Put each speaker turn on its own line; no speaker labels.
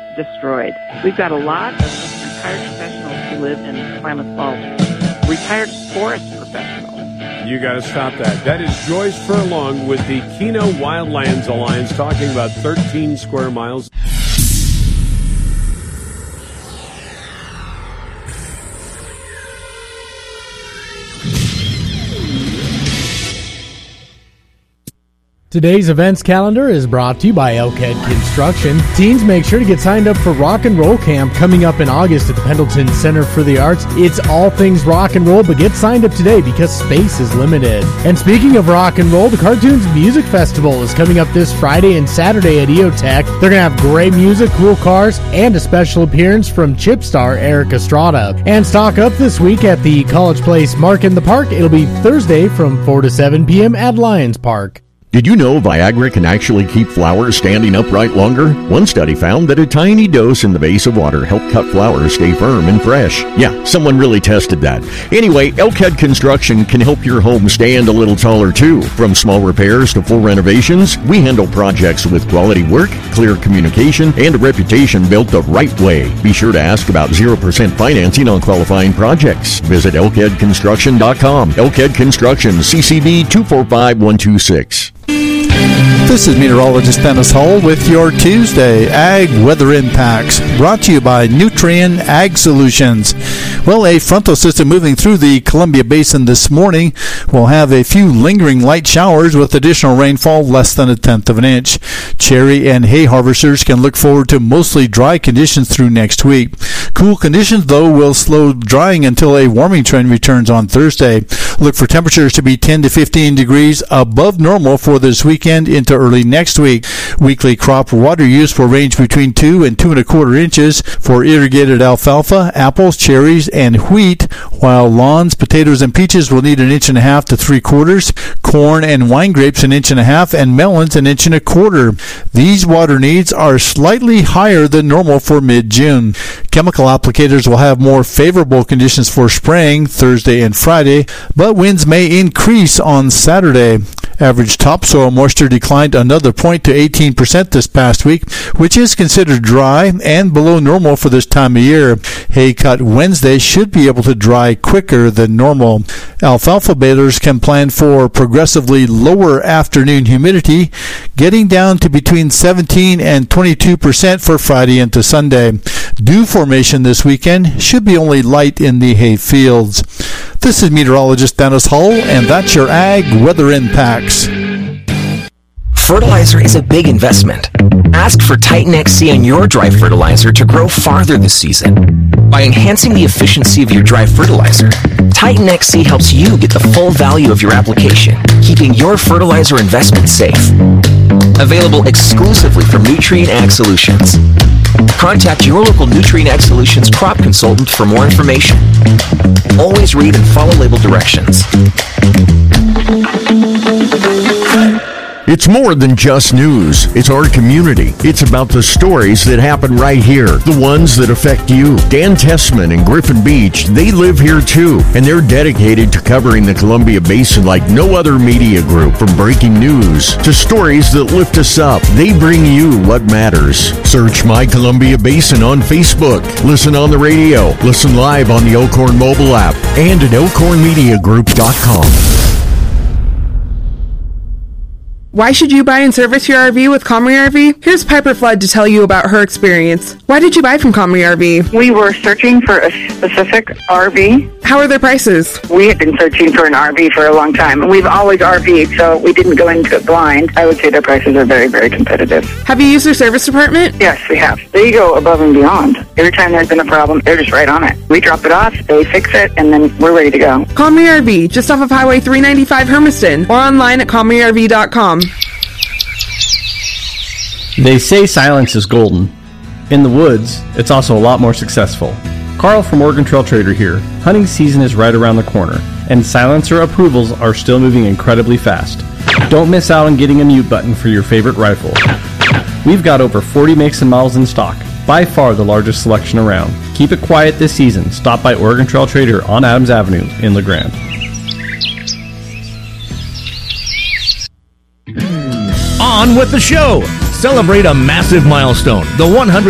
destroyed. We've got a lot of retired professionals who live in Klamath Falls, retired forest professionals.
You got to stop that. That is Joyce Furlong with the Keno Wildlands Alliance talking about 13 square miles.
Today's events calendar is brought to you by Elkhead Construction. Teens, make sure to get signed up for Rock and Roll Camp coming up in August at the Pendleton Center for the Arts. It's all things rock and roll, but get signed up today because space is limited. And speaking of rock and roll, the Cartoons Music Festival is coming up this Friday and Saturday at EOTech. They're going to have great music, cool cars, and a special appearance from chip star Eric Estrada. And stock up this week at the College Place Mark in the Park. It'll be Thursday from 4 to 7 p.m. at Lions Park.
Did you know Viagra can actually keep flowers standing upright longer? One study found that a tiny dose in the base of water helped cut flowers stay firm and fresh. Yeah, someone really tested that. Anyway, Elkhead Construction can help your home stand a little taller too. From small repairs to full renovations, we handle projects with quality work, clear communication, and a reputation built the right way. Be sure to ask about 0% financing on qualifying projects. Visit elkheadconstruction.com. Elkhead Construction, CCB 245126.
This is meteorologist Dennis Hull with your Tuesday Ag Weather Impacts, brought to you by Nutrien Ag Solutions. Well, a frontal system moving through the Columbia Basin this morning will have a few lingering light showers with additional rainfall less than 1/10 of an inch. Cherry and hay harvesters can look forward to mostly dry conditions through next week. Cool conditions, though, will slow drying until a warming trend returns on Thursday. Look for temperatures to be 10 to 15 degrees above normal for this weekend into early next week. Weekly crop water use will range between 2 and 2 1/4 inches for irrigated alfalfa, apples, cherries, and wheat, while lawns, potatoes, and peaches will need 1.5 inches to 3/4. Corn and wine grapes 1.5 inches, and melons 1.25 inches. These water needs are slightly higher than normal for mid-June. Chemical applicators will have more favorable conditions for spraying Thursday and Friday, but winds may increase on Saturday. Average topsoil moisture declined another point to 18% this past week, which is considered dry and below normal for this time of year. Hay cut Wednesday should be able to dry quicker than normal. Alfalfa balers can plan for progressively lower afternoon humidity, getting down to between 17 and 22% for Friday into Sunday. Dew formation this weekend should be only light in the hay fields. This is meteorologist Dennis Hull, and that's your Ag Weather Impacts.
Fertilizer is a big investment. Ask for Titan XC on your dry fertilizer to grow farther this season. By enhancing the efficiency of your dry fertilizer, Titan XC helps you get the full value of your application, keeping your fertilizer investment safe. Available exclusively from Nutrien Ag Solutions. Contact your local Nutrien Ag Solutions crop consultant for more information. Always read and follow label directions.
It's more than just news. It's our community. It's about the stories that happen right here, the ones that affect you. Dan Tessman and Griffin Beach, they live here too, and they're dedicated to covering the Columbia Basin like no other media group. From breaking news to stories that lift us up, they bring you what matters. Search My Columbia Basin on Facebook. Listen on the radio. Listen live on the Elkhorn mobile app and at elkhornmediagroup.com.
Why should you buy and service your RV with Comrie RV? Here's Piper Flood to tell you about her experience. Why did you buy from Comrie RV?
We were searching for a specific RV.
How are their prices?
We had been searching for an RV for a long time. We've always RV'd, so we didn't go into it blind. I would say their prices are very, very competitive.
Have you used their service department?
Yes, we have. They go above and beyond. Every time there's been a problem, they're just right on it. We drop it off, they fix it, and then we're ready to go.
Comrie RV, just off of Highway 395 Hermiston, or online at ComrieRV.com.
They say silence is golden. In the woods, it's also a lot more successful. Carl from Oregon Trail Trader here. Hunting season is right around the corner, and silencer approvals are still moving incredibly fast. Don't miss out on getting a mute button for your favorite rifle. We've got over 40 makes and models in stock, by far the largest selection around. Keep it quiet this season. Stop by Oregon Trail Trader on Adams Avenue in La Grande.
On with the show. Celebrate a massive milestone, the 100th